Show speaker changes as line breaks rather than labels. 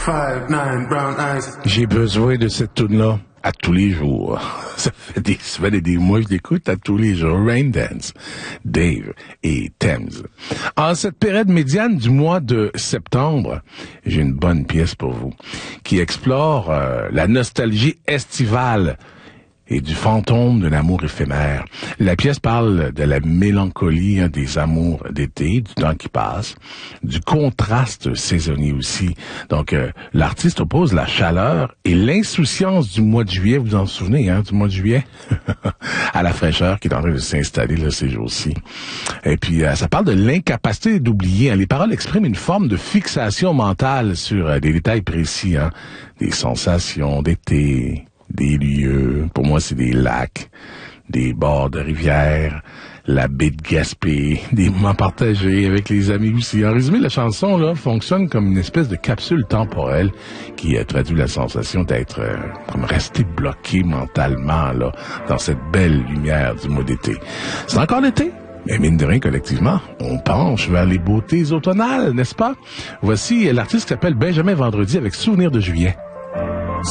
5'9", brown eyes.
J'ai besoin de cette tune-là à tous les jours. Ça fait des semaines et des mois que je l'écoute à tous les jours. Rain Dance, Dave et Thames. En cette période médiane du mois de septembre, j'ai une bonne pièce pour vous qui explore la nostalgie estivale et du fantôme de l'amour éphémère. La pièce parle de la mélancolie des amours d'été, du temps qui passe, du contraste saisonnier aussi. Donc, l'artiste oppose la chaleur et l'insouciance du mois de juillet, vous vous en souvenez, du mois de juillet, à la fraîcheur qui est en train de s'installer là, ces jours-ci. Et puis, ça parle de l'incapacité d'oublier. Les paroles expriment une forme de fixation mentale sur des détails précis, des sensations d'été, des lieux, pour moi c'est des lacs, des bords de rivières, la baie de Gaspé, des moments partagés avec les amis aussi. En résumé, la chanson là fonctionne comme une espèce de capsule temporelle qui traduit la sensation d'être comme resté bloqué mentalement là dans cette belle lumière du mois d'été. C'est encore l'été, mais mine de rien, collectivement, on penche vers les beautés automnales, n'est-ce pas? Voici l'artiste qui s'appelle Benjamin Vendredi avec Souvenir de juillet.